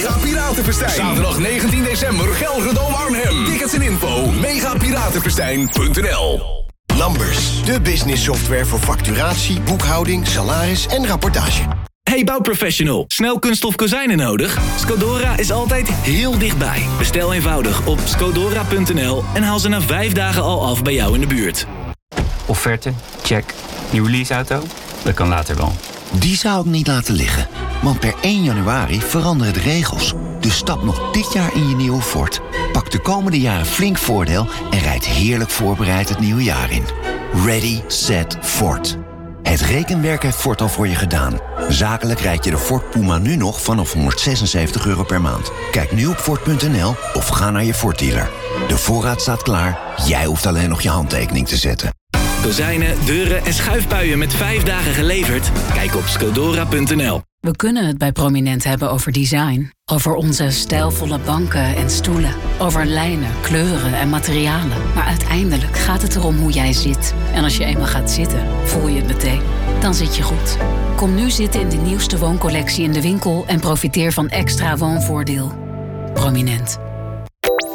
Mega Piratenfestijn. Zaterdag 19 december, Gelredome Arnhem. Tickets en info, megapiratenfestijn.nl. Numbers, de business software voor facturatie, boekhouding, salaris en rapportage. Hey bouwprofessional, snel kunststof kozijnen nodig? Scodora is altijd heel dichtbij. Bestel eenvoudig op scodora.nl en haal ze na 5 dagen al af bij jou in de buurt. Offerte? Check. Nieuwe leaseauto? Dat kan later wel. Die zou ik niet laten liggen. Want per 1 januari veranderen de regels. Dus stap nog dit jaar in je nieuwe Ford. Pak de komende jaren flink voordeel en rijd heerlijk voorbereid het nieuwe jaar in. Ready, set, Ford. Het rekenwerk heeft Ford al voor je gedaan. Zakelijk rijd je de Ford Puma nu nog vanaf €176 per maand. Kijk nu op Ford.nl of ga naar je Ford dealer. De voorraad staat klaar, jij hoeft alleen nog je handtekening te zetten. Kozijnen, deuren en schuifpuien met 5 dagen geleverd? Kijk op scodora.nl. We kunnen het bij Prominent hebben over design. Over onze stijlvolle banken en stoelen. Over lijnen, kleuren en materialen. Maar uiteindelijk gaat het erom hoe jij zit. En als je eenmaal gaat zitten, voel je het meteen. Dan zit je goed. Kom nu zitten in de nieuwste wooncollectie in de winkel en profiteer van extra woonvoordeel. Prominent.